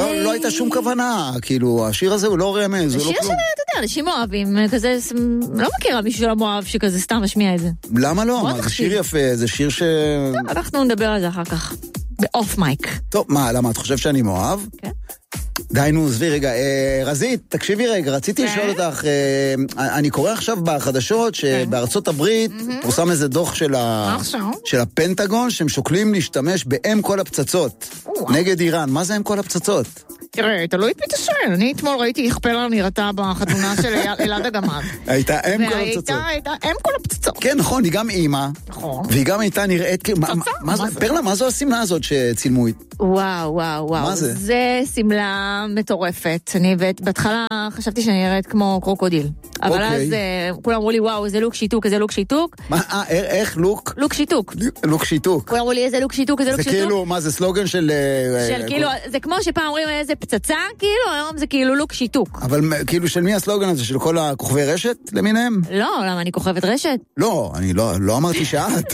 לא הייתה שום כוונה, כאילו, השיר הזה הוא לא רמז, הוא לא שיר כלום. של, אתה יודע, אנשים אוהבים, כזה, לא מכירה מישהו שלא אוהב שכזה סתם משמיע את זה. למה לא? זה שיר יפה, זה שיר ש... אנחנו נדבר על זה אחר כך, באוף מייק. טוב, מה, למה, את חושב שאני מאוהב? כן. די, נו, עזבי רגע. רזית, תקשיבי רגע, רציתי לשאול אותך, אני קורא עכשיו בחדשות שבארצות הברית פורסם איזה דוח של הפנטגון, שהם שוקלים להשתמש באם כל הפצצות נגד איראן. מה זה אם כל הפצצות? תראה, תלוי את ישראל. אני אתמול ראיתי איך פלר נראתה בחתונה של אלעד הגמד. הייתה אם כל הפצצות. והייתה אם כל הפצצות. כן, נכון, היא גם אימא. נכון. והיא גם הייתה נראית... פרלה, מה זו הסמלה הזאת שצילמו? וואו. מה זה? זה סמלה מטורפת. אני בהתחלה חשבתי שאני נראית כמו קרוקודיל. אבל אז כולם אמרו לי, וואו, איזה לוק שיתוק, איזה לוק שיתוק. מה, איך לוק? לוק שיתוק. לוק שיתוק. כולם אמרו לי, איזה לוק שיתוק, איזה לוק שיתוק. זה כאילו, מה זה סלוגן של... של כאילו, זה כמו שפעם אומרים איזה פצצה, כאילו, היום זה כאילו לוק שיתוק. אבל כאילו של מי הסלוגן הזה? של כל הכוכבי רשת למיניהם? לא, למה אני כוכבת רשת? לא, אני לא אמרתי שאת.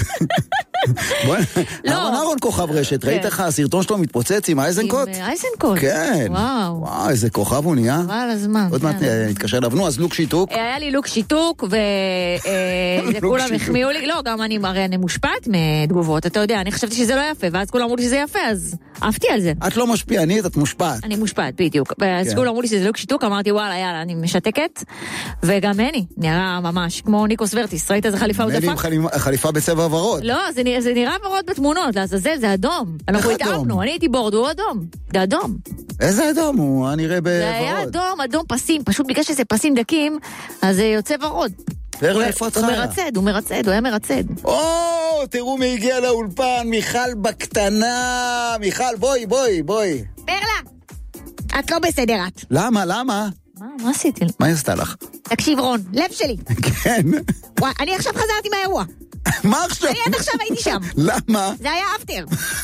אהרון כוכב רשת, ראית לך הסרטון שלו מתפוצץ עם אייזנקוט? עם אייזנקוט. כן. וואו, איזה כוכב הוא נהיה. וואו, הזמן. עוד מעט נתקשר אליו. נו, אז לוק שיתוק. היה לי לוק שיתוק, וכולם החמיאו לי. לא, גם אני מושפעת מתגובות, אתה יודע, אני חשבתי שזה לא יפה, ואז כולם אמרו לי שזה יפה, אז אהבתי על זה. את לא משפיענית, את מושפעת. אני מושפעת, בדיוק. אז כולם אמרו לי שזה לוק שיתוק, אמרתי, וואלה, יאללה, אני משתקת, וגם מני, נראה ממש, כמו ניקוס ורטיס, ראית איזה חליפה הוא דפק? מני עם חליפה בצבע ורוד. לא, זה נראה ורוד בתמונות, לעזאזל, זה אדום. אנחנו התאמנו, אני הייתי בורד, הוא אדום. זה אדום. איזה אדום? הוא נראה בוורוד. זה היה אדום פסים, פשוט בגלל שזה פסים דקים, אז זה יוצא ורוד. פרלה, איפה את חיה? הוא היה מרצד. תראו מי הגיע לאולפן, מיכל בקטנה. מיכל, בואי. פרלה, את לא בסדר את. למה? מה עשיתי? מה עשתה לך? תקשיב רון, לב שלי. כן. וואי, אני עכשיו חזרתי מהאירוע. מה עכשיו? אני עד עכשיו הייתי שם. למה? זה היה אפטר.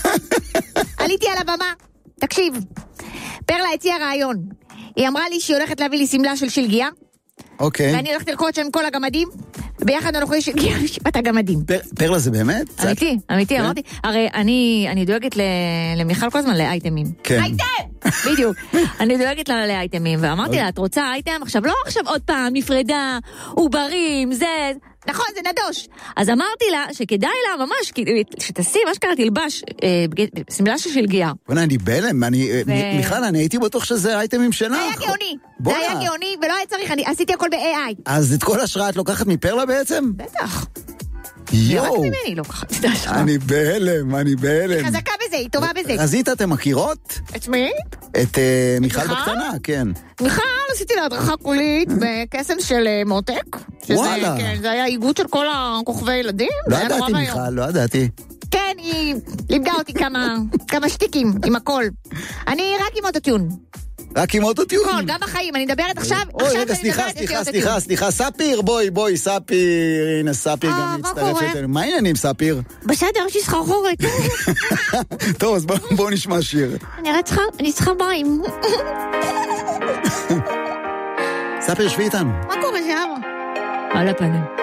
עליתי על הבמה. תקשיב, פרלה הציעה רעיון. היא אמרה לי שהיא הולכת להביא לי סמלה של שלגיה. אוקיי. ואני הולכת לרקוד שם עם כל הגמדים. ביחד אנחנו יש שיפת הגמדים. פרלה זה באמת? אמיתי, אמרתי. הרי אני דואגת למיכל כל הזמן לאייטמים. כן. אייטם! בדיוק. אני דואגת לה לאייטמים, ואמרתי לה, את רוצה אייטם? עכשיו, לא עכשיו עוד פעם, נפרדה, עוברים, זה... נכון, זה נדוש. אז אמרתי לה שכדאי לה ממש, שתשים, מה שקרה, תלבש, סמלה של שלגיה. אני בלם, מיכל, אני הייתי בטוח שזה אייטמים שלך. זה היה גאוני, ולא היה צריך, אני עשיתי הכל ב-AI. אז את כל השראה את לוקחת מפרלה בעצם? בטח. יואו. רק ממני לוקחת את ההשראה. אני בהלם. היא חזקה בזה, היא טובה בזה. רזית, אתם מכירות? את מי? את מיכל בקטנה, כן. מיכל, עשיתי לה הדרכה קולית בקסם של מותק. וואלה. זה היה איגוד של כל הכוכבי ילדים. לא ידעתי מיכל, לא ידעתי. כן, היא לימדה אותי כמה שטיקים עם הכל. אני רק עם אוטוטיון. רק עם אוטוטיון? כל, גם בחיים, אני מדברת עכשיו. רגע, סליחה, ספיר, בואי, ספיר, הנה ספיר גם מצטרפת אלינו. מה העניינים, ספיר? בסדר, יש לי סחרחורת. טוב, אז בואו נשמע שיר. אני צריכה מים. ספיר, שבי איתנו. מה קורה שם? על הפנים.